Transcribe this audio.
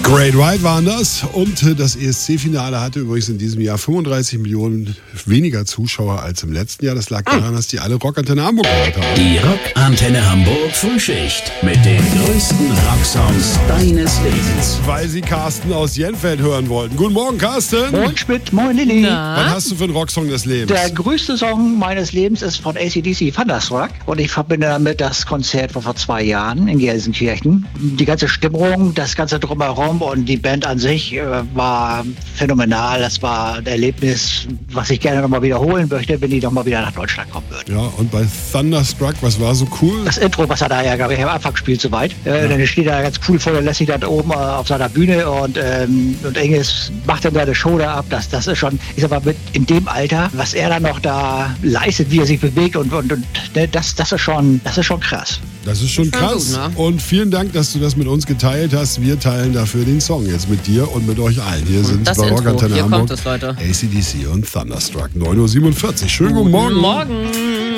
Great White waren das und das ESC-Finale hatte übrigens in diesem Jahr 35 Millionen weniger Zuschauer als im letzten Jahr. Das lag daran, dass die alle Rockantenne Hamburg gehört haben. Die Rockantenne Hamburg Frühschicht mit den größten Rocksongs deines Lebens. Weil sie Carsten aus Jenfeld hören wollten. Guten Morgen, Carsten. Moin Schmidt, moin Lilly. Was hast du für einen Rocksong des Lebens? Der größte Song meines Lebens ist von AC/DC, Thunderstruck. Und ich verbinde damit das Konzert von vor 2 Jahren in Gelsenkirchen. Die ganze Stimmung, das ganze Drumherum und die Band an sich war phänomenal. Das war ein Erlebnis, was ich gerne nochmal wiederholen möchte, wenn die nochmal wieder nach Deutschland kommen würden. Ja, und bei Thunderstruck, was war so cool? Das Intro, was er da ja, glaube ich, am Anfang spielt, soweit. Dann steht er ganz cool vor der lässig da oben auf seiner Bühne und Engels macht dann seine Show da ab. Das ist schon, ich sag mal, mit in dem Alter, was er dann noch da leistet, wie er sich bewegt und das ist schon krass. Das ist schon krass. Gut, ne? Und vielen Dank, dass du das mit uns geteilt hast. Wir teilen dafür den Song jetzt mit dir und mit euch allen. Hier sind das bei Intro. Rockantenne Hier Hamburg kommt es, Leute. AC/DC und Thunderstruck. 9:47 Uhr. Schönen guten Morgen. Morgen.